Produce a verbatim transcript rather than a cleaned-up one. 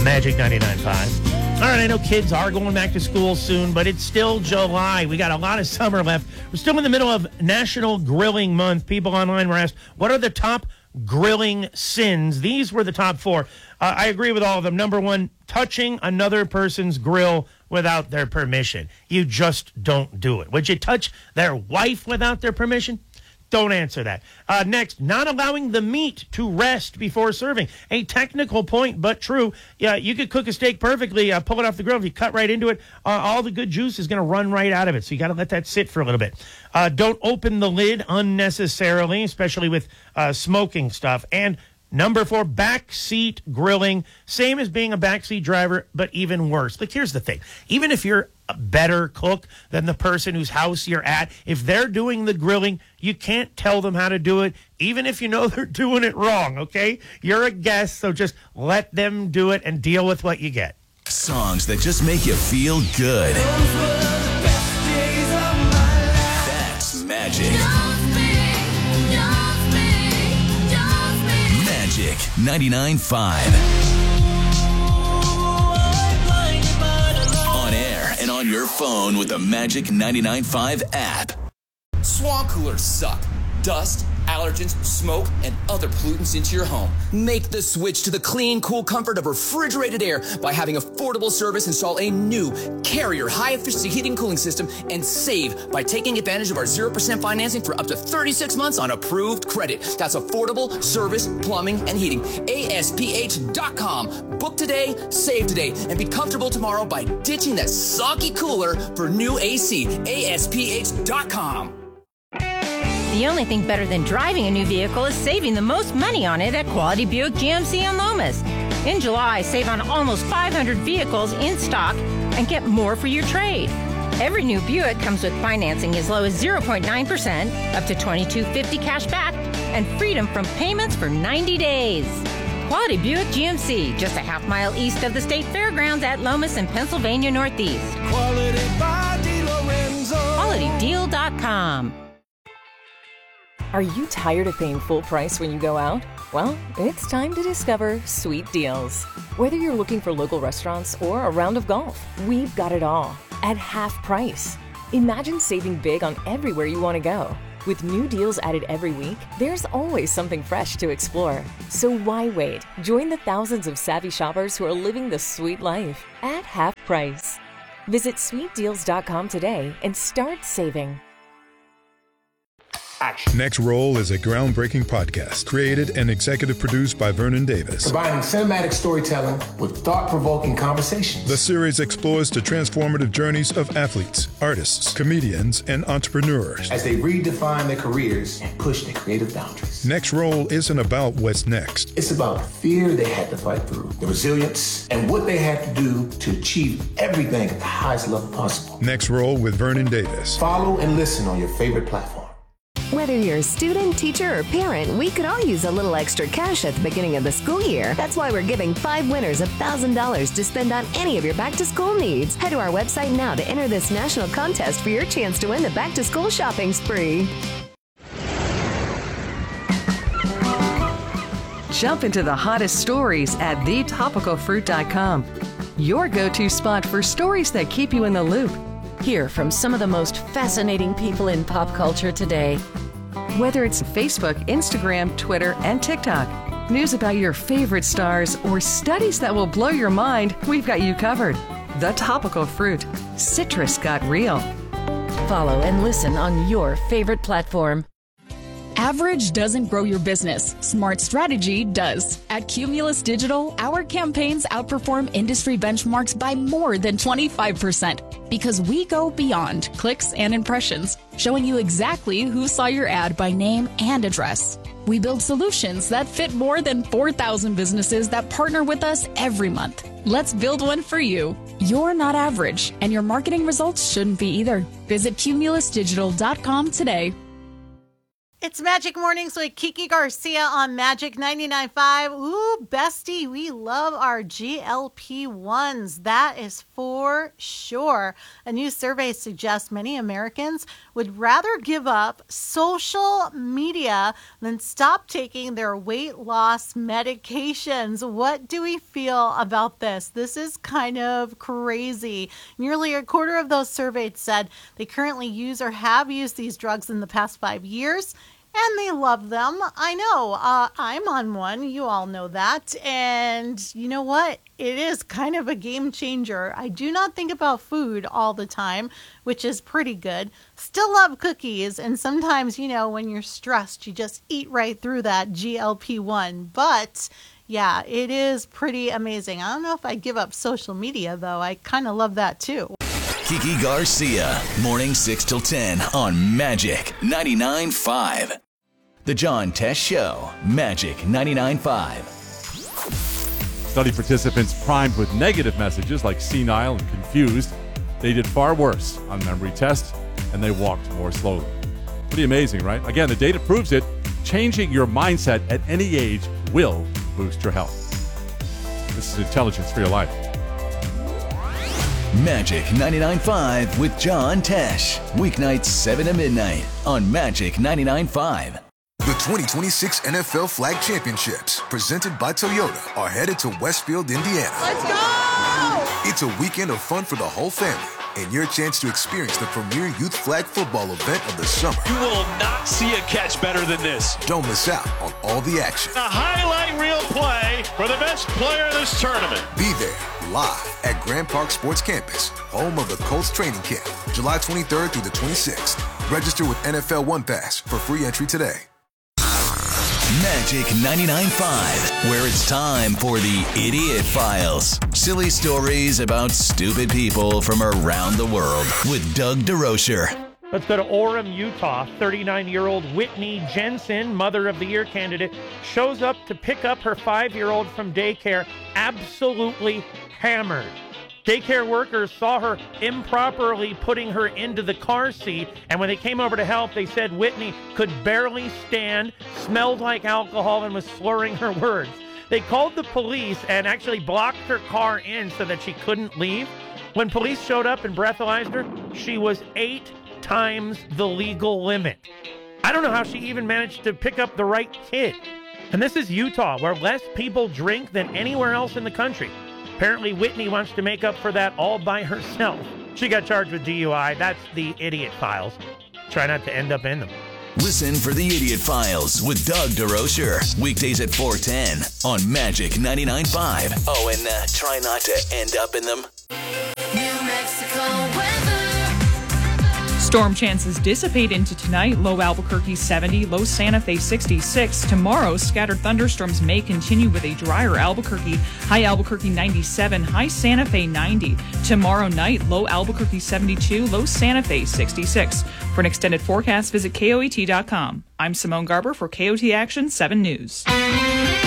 Magic ninety-nine point five. All right, I know kids are going back to school soon, but it's still July. We got a lot of summer left. We're still in the middle of National Grilling Month. People online were asked, what are the top grilling sins? These were the top four. Uh, I agree with all of them. Number one, touching another person's grill without their permission. You just don't do it. Would you touch their wife without their permission? Don't answer that. Uh, next, not allowing the meat to rest before serving. A technical point, but true. Yeah, you could cook a steak perfectly, uh, pull it off the grill. If you cut right into it, uh, all the good juice is going to run right out of it. So you got to let that sit for a little bit. Uh, don't open the lid unnecessarily, especially with uh, smoking stuff. And number four, backseat grilling. Same as being a backseat driver, but even worse. Like, here's the thing. Even if you're a better cook than the person whose house you're at, if they're doing the grilling, you can't tell them how to do it, even if you know they're doing it wrong, okay? You're a guest, so just let them do it and deal with what you get. Songs that just make you feel good. That's Magic. Magic ninety-nine point five. On air and on your phone with the Magic ninety-nine point five app. Swamp coolers suck. Dust, allergens, smoke, and other pollutants into your home. Make the switch to the clean, cool comfort of refrigerated air by having affordable service install a new Carrier high-efficiency heating and cooling system and save by taking advantage of our zero percent financing for up to thirty-six months on approved credit. That's affordable service, plumbing, and heating. A S P H dot com. Book today, save today, and be comfortable tomorrow by ditching that soggy cooler for new A C. A S P H dot com. The only thing better than driving a new vehicle is saving the most money on it at Quality Buick G M C in Lomas. In July, save on almost five hundred vehicles in stock and get more for your trade. Every new Buick comes with financing as low as zero point nine percent, up to twenty-two fifty cash back, and freedom from payments for ninety days. Quality Buick G M C, just a half mile east of the State Fairgrounds at Lomas in Pennsylvania Northeast. Quality by DeLorenzo. quality deal dot com. Are you tired of paying full price when you go out? Well, it's time to discover Sweet Deals. Whether you're looking for local restaurants or a round of golf, we've got it all at half price. Imagine saving big on everywhere you want to go. With new deals added every week, there's always something fresh to explore. So why wait? Join the thousands of savvy shoppers who are living the sweet life at half price. Visit sweet deals dot com today and start saving. Action. Next Roll is a groundbreaking podcast created and executive produced by Vernon Davis. Combining cinematic storytelling with thought-provoking conversations. The series explores the transformative journeys of athletes, artists, comedians, and entrepreneurs as they redefine their careers and push their creative boundaries. Next Roll isn't about what's next. It's about the fear they had to fight through, the resilience, and what they had to do to achieve everything at the highest level possible. Next Roll with Vernon Davis. Follow and listen on your favorite platform. Whether you're a student, teacher, or parent, we could all use a little extra cash at the beginning of the school year. That's why we're giving five winners one thousand dollars to spend on any of your back-to-school needs. Head to our website now to enter this national contest for your chance to win the back-to-school shopping spree. Jump into the hottest stories at the topical fruit dot com. Your go-to spot for stories that keep you in the loop. Hear from some of the most fascinating people in pop culture today. Whether it's Facebook, Instagram, Twitter, and TikTok, news about your favorite stars, or studies that will blow your mind, we've got you covered. The Topical Fruit. Citrus got real. Follow and listen on your favorite platform. Average doesn't grow your business. Smart strategy does. At Cumulus Digital, our campaigns outperform industry benchmarks by more than twenty-five percent because we go beyond clicks and impressions, showing you exactly who saw your ad by name and address. We build solutions that fit more than four thousand businesses that partner with us every month. Let's build one for you. You're not average, and your marketing results shouldn't be either. Visit cumulus digital dot com today. It's Magic Mornings with Kiki Garcia on Magic ninety-nine point five. Ooh, bestie, we love our G L P ones. That is for sure. A new survey suggests many Americans would rather give up social media than stop taking their weight loss medications. What do we feel about this? This is kind of crazy. Nearly a quarter of those surveyed said they currently use or have used these drugs in the past five years. And they love them. I know. Uh, I'm on one. You all know that. And you know what? It is kind of a game changer. I do not think about food all the time, which is pretty good. Still love cookies. And sometimes, you know, when you're stressed, you just eat right through that G L P one. But yeah, it is pretty amazing. I don't know if I'd give up social media, though. I kind of love that, too. Kiki Garcia, morning six till ten on Magic ninety-nine point five. The John Tesh Show, Magic ninety-nine point five. Study participants primed with negative messages like senile and confused. They did far worse on memory tests, and they walked more slowly. Pretty amazing, right? Again, the data proves it. Changing your mindset at any age will boost your health. This is intelligence for your life. Magic ninety-nine point five with John Tesh. Weeknights seven to midnight on Magic ninety-nine point five. The twenty twenty-six N F L Flag Championships, presented by Toyota, are headed to Westfield, Indiana. Let's go! It's a weekend of fun for the whole family and your chance to experience the premier youth flag football event of the summer. You will not see a catch better than this. Don't miss out on all the action. A highlight reel play for the best player in this tournament. Be there live at Grand Park Sports Campus, home of the Colts training camp, July twenty-third through the twenty-sixth. Register with N F L One Pass for free entry today. Magic ninety-nine point five, where it's time for the Idiot Files. Silly stories about stupid people from around the world with Doug DeRocher. Let's go to Orem, Utah. thirty-nine-year-old Whitney Jensen, Mother of the Year candidate, shows up to pick up her five-year-old from daycare, absolutely hammered. Daycare workers saw her improperly putting her into the car seat, and when they came over to help, they said Whitney could barely stand, smelled like alcohol, and was slurring her words. They called the police and actually blocked her car in so that she couldn't leave. When police showed up and breathalyzed her, she was eight times the legal limit. I don't know how she even managed to pick up the right kid. And this is Utah, where less people drink than anywhere else in the country. Apparently, Whitney wants to make up for that all by herself. She got charged with D U I. That's the Idiot Files. Try not to end up in them. Listen for the Idiot Files with Doug DeRocher. Weekdays at four ten on Magic ninety-nine point five. Oh, and uh, try not to end up in them. New Mexico weather. Storm chances dissipate into tonight. Low Albuquerque seventy, low Santa Fe sixty-six. Tomorrow, scattered thunderstorms may continue with a drier Albuquerque. High Albuquerque ninety-seven, high Santa Fe ninety. Tomorrow night, low Albuquerque seventy-two, low Santa Fe sixty-six. For an extended forecast, visit K O A T dot com. I'm Simone Garber for K O T Action seven News.